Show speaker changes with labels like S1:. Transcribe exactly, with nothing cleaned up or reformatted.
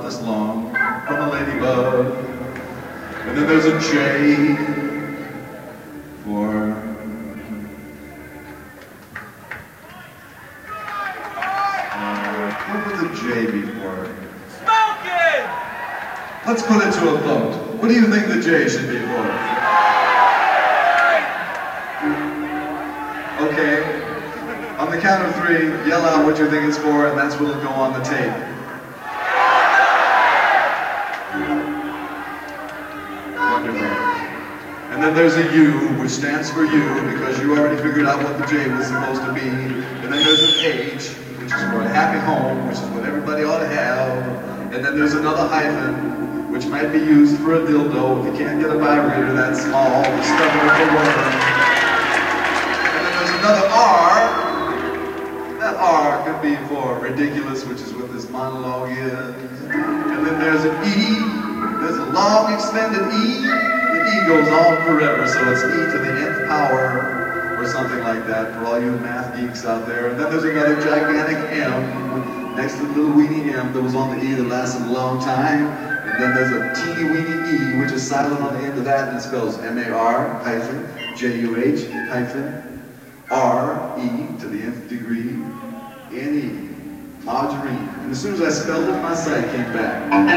S1: this long from a ladybug. And then there's a J for uh, what would the J be for?
S2: Smoking!
S1: Let's put it to a vote. What do you think the J should be for? Okay. On the count of three, yell out what you think it's for, and that's what'll go on the tape. Wonderful. And then there's a U, which stands for you, because you already figured out what the J was supposed to be. And then there's an H, which is for a happy home, which is what everybody ought to have. And then there's another hyphen, which might be used for a dildo. If you can't get a vibrator that small, just stuff it with a worm. And then there's another R. That R could be for ridiculous, which is what this monologue is. And then there's an E. There's a long extended E. The E goes on forever, so it's E to the nth power, or something like that, for all you math geeks out there. And then there's another gigantic M, next to the little weenie M that was on the E that lasted a long time. And then there's a teeny weeny E, which is silent on the end of that, and it spells M A R hyphen J U H hyphen R E to the nth degree N E. Margarine. And as soon as I spelled it, my sight came back.